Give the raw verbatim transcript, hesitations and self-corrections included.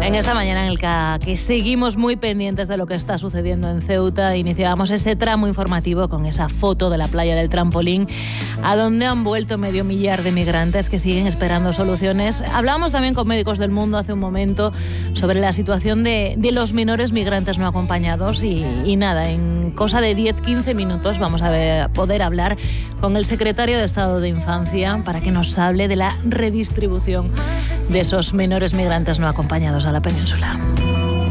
En esta mañana en el que, que seguimos muy pendientes de lo que está sucediendo en Ceuta, iniciábamos este tramo informativo con esa foto de la playa del Trampolín, a donde han vuelto medio millar de migrantes que siguen esperando soluciones. Hablábamos también con Médicos del Mundo hace un momento sobre la situación de, de los menores migrantes no acompañados y, y nada, en cosa de diez a quince minutos vamos a ver, poder hablar con el secretario de Estado de Infancia para que nos hable de la redistribución de esos menores migrantes no acompañados a la península.